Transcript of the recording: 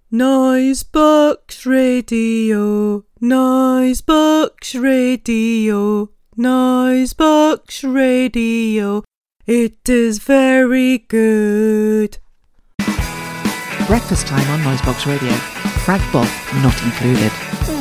Noise Box Radio, Noise Box Radio, Noise Box Radio. It is very good. Breakfast time on Noisebox Radio. Frag Bop not included.